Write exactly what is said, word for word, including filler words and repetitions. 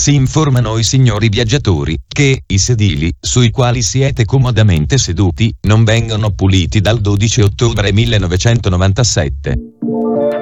Si informano i signori viaggiatori che i sedili sui quali siete comodamente seduti non vengono puliti dal dodici ottobre millenovecentonovantasette.